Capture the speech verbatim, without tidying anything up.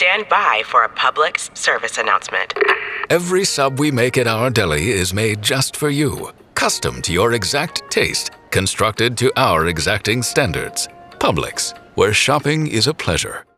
stand by for a Publix service announcement. Every sub we make at our deli is made just for you, custom to your exact taste, constructed to our exacting standards. Publix, where shopping is a pleasure.